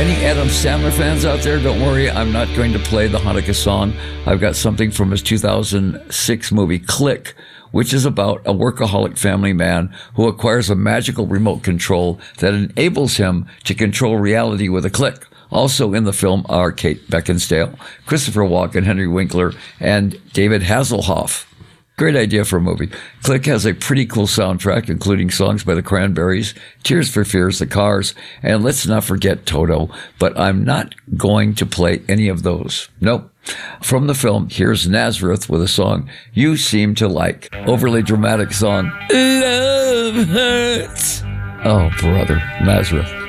Any Adam Sandler fans out there, don't worry, I'm not going to play the Hanukkah song. I've got something from his 2006 movie, Click, which is about a workaholic family man who acquires a magical remote control that enables him to control reality with a click. Also in the film are Kate Beckinsale, Christopher Walken, Henry Winkler, and David Hasselhoff. Great idea for a movie. Click has a pretty cool soundtrack, including songs by the Cranberries, Tears for Fears, The Cars, and let's not forget Toto, but I'm not going to play any of those. Nope. From the film, here's Nazareth with a song you seem to like. Overly dramatic song. Love hurts. Oh, brother, Nazareth.